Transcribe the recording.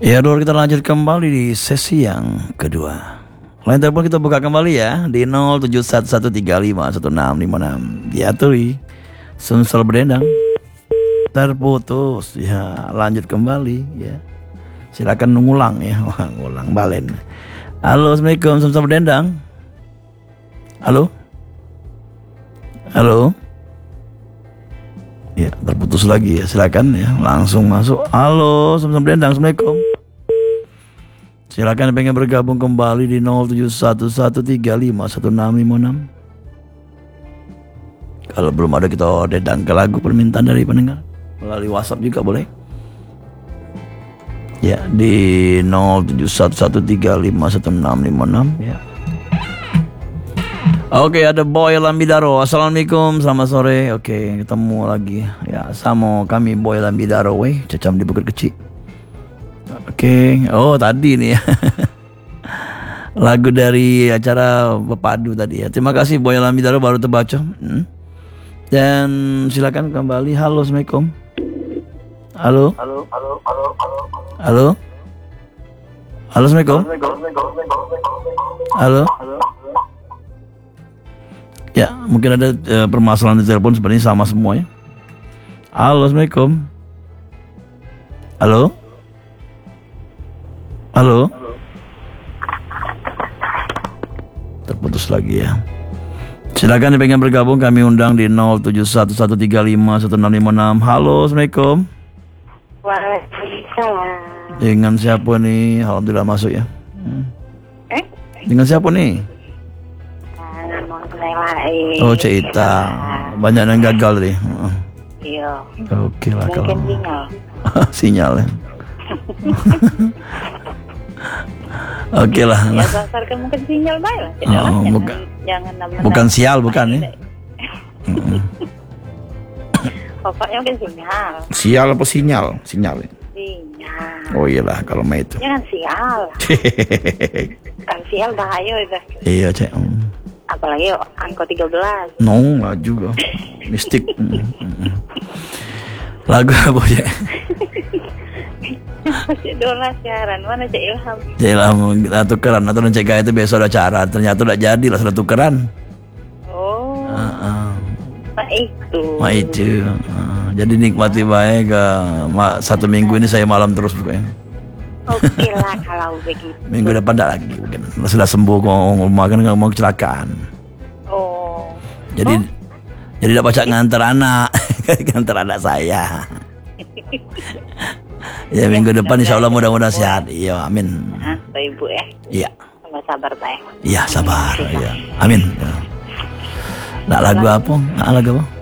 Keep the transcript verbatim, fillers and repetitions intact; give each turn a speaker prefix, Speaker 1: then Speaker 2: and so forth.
Speaker 1: Ya, dulu kita lanjut kembali di sesi yang kedua. Line telepon kita buka kembali ya di nol tujuh satu satu tiga lima satu enam lima enam. Ya tuh, Sumsel Berdendang. Terputus ya, lanjut kembali ya. Silakan ngulang ya, ngulang balen. Halo, assalamualaikum Sumsel Berdendang. Halo, halo. Ya, terputus lagi ya, silakan ya, langsung masuk. Halo, Sumsel Berdendang, assalamualaikum. Silakan pengen bergabung kembali di nol tujuh satu satu tiga lima satu enam lima enam. Kalau belum ada kita dedang ke lagu permintaan dari pendengar melalui WhatsApp juga boleh. Ya, di nol tujuh satu satu tiga lima satu enam lima enam ya. Oke, ada Boy Lambidaro. Assalamualaikum, selamat sore. Oke, ketemu lagi ya sama kami Boy Lambidaro weh, cecam di Bukit Kecil. Oke, oh tadi nih ya. Lagu dari acara Pepadu tadi ya. Terima kasih Boy Lambidaro baru terbaca. Hmm. Dan silakan kembali. Halo, assalamualaikum. Halo. Halo. Halo. Halo. Halo. Halo, assalamualaikum. Halo. Ya, mungkin ada uh, permasalahan di telepon sebenarnya sama semua ya. Halo, assalamualaikum. Halo. Halo. Terputus lagi ya. Silakan yang pengen bergabung kami undang di nol tujuh satu satu tiga lima satu enam lima enam. Halo, assalamualaikum.
Speaker 2: Waalaikumsalam.
Speaker 1: Dengan siapa nih? Alhamdulillah masuk ya. Hmm.
Speaker 2: Eh?
Speaker 1: Dengan siapa nih? Oh, cerita. Banyak yang gagal nih.
Speaker 2: Iya.
Speaker 1: Oke lah kalau.
Speaker 2: Mungkin sinyal.
Speaker 1: Sinyal ya. Oke lah.
Speaker 2: Ya dasarkan mungkin sinyal baik lah.
Speaker 1: Oh,
Speaker 2: jangan,
Speaker 1: bukan.
Speaker 2: Jangan nama-nama.
Speaker 1: Bukan sial bukan ya?
Speaker 2: Pokoknya mungkin sinyal.
Speaker 1: Sial apa sinyal? Sinyal.
Speaker 2: Sinyal.
Speaker 1: Oh iyalah kalau mah itu.
Speaker 2: Jangan sial. Kan sial bahaya itu.
Speaker 1: Iya cek.
Speaker 2: Apalagi angka tiga belas.
Speaker 1: No lah juga. Mistik. Lagu apa ya?
Speaker 2: Cek Dola siaran, mana Cek Ilham?
Speaker 1: Cek Ilham, kita tukeran atau Cek Gaya itu biasa udah cara, ternyata udah jadi lah sudah tukeran.
Speaker 2: Oh.
Speaker 1: Uh, uh.
Speaker 2: Nah itu.
Speaker 1: Nah itu. Uh, jadi nikmati baik ke uh, satu minggu ini saya malam terus pokoknya.
Speaker 2: Oke lah kalau begitu.
Speaker 1: Minggu depan tak lagi mungkin. Sudah sembuh kok, makan nggak mau kecelakaan.
Speaker 2: Oh.
Speaker 1: Jadi oh? Jadi tidak baca ngantar anak, ngantar anak saya. Ya minggu depan insya Allah mudah-mudahan sehat. Iya, amin.
Speaker 2: Nah, Ibu ya.
Speaker 1: Iya.
Speaker 2: Sama sabar saya.
Speaker 1: Iya, sabar. Iya, amin. Nak lagu apa? Nak lagu apa?